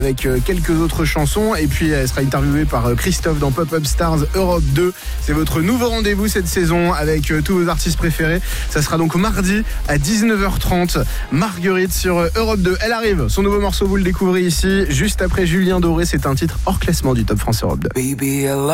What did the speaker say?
avec quelques autres chansons, et puis elle sera interviewée par Christophe dans Pop-Up Stars Europe 2. C'est votre nouveau rendez-vous cette saison avec tous vos artistes préférés. Ça sera donc mardi à 19h30. Marguerite sur Europe 2. Elle arrive, son nouveau morceau vous le découvrez ici juste après Julien Doré. C'est un titre hors classement du Top France Europe 2.